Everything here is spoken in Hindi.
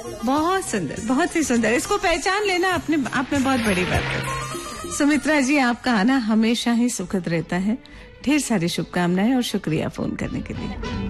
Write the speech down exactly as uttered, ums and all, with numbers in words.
बहुत सुंदर, बहुत ही सुंदर। इसको पहचान लेना अपने आप में बहुत बड़ी बात है। सुमित्रा जी, आपका आना हमेशा ही सुखद रहता है। ढेर सारी शुभकामनाएं और शुक्रिया फोन करने के लिए।